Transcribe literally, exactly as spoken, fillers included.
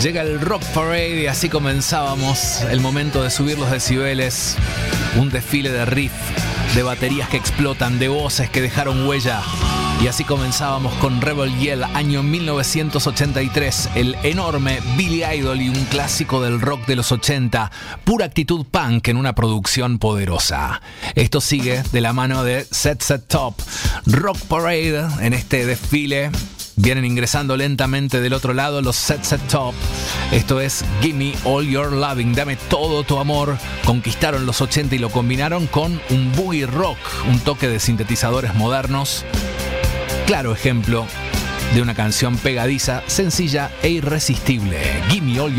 Llega el Rock Parade y así comenzábamos el momento de subir los decibeles. Un desfile de riff, de baterías que explotan, de voces que dejaron huella. Y así comenzábamos con Rebel Yell, año mil novecientos ochenta y tres, el enorme Billy Idol y un clásico del rock de los ochenta, pura actitud punk en una producción poderosa. Esto sigue de la mano de Set Set Top, Rock Parade en este desfile. Vienen ingresando lentamente del otro lado los Set Set Top. Esto es Gimme All Your Loving, dame todo tu amor. Conquistaron los ochenta y lo combinaron con un boogie rock, un toque de sintetizadores modernos. Claro ejemplo de una canción pegadiza, sencilla e irresistible. Gimme All Your